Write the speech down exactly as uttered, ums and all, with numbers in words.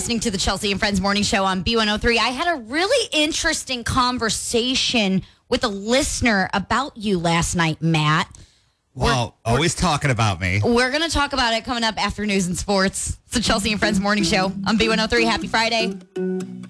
listening to the Chelsea and Friends Morning Show on B one oh three. I had a really interesting conversation with a listener about you last night, Matt. Well, we're, always we're, talking about me. We're going to talk about it coming up after news and sports. It's the Chelsea and Friends Morning Show on B one oh three. Happy Friday.